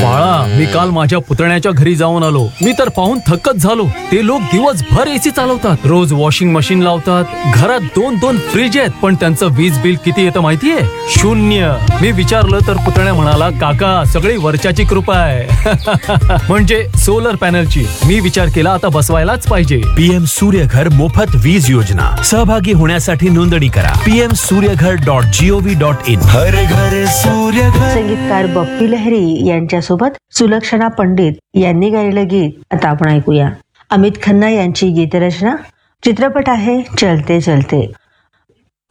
बाळा, मी काल माझ्या पुतण्याच्या घरी जाऊन आलो. मी तर पाहून थक्कच झालो. ते लोक दिवसभर एसी चालवतात, रोज वॉशिंग मशीन लावतात, घरात 2-2 फ्रीज आहेत, पण त्यांचं वीज बिल किती येतं माहितीये? 0. मी विचारलं तर पुतण्या म्हणाला, काका सगळी वर्षाची कृपा आहे. म्हणजे सोलर पॅनलची. मी विचार केला आता बसवायलाच पाहिजे. PM सूर्यघर मोफत वीज योजना. सहभागी होण्यासाठी नोंदणी करा pmsuryaghar.gov.in. हर घर सूर्यघर. संगीतकार बप्पी लहरी यांच्यासोबत सुलक्षणा पंडित यांनी गायलेलं गीत आता आपण ऐकूया. अमित खन्ना यांची गीतरचना. चित्रपट आहे चलते चलते.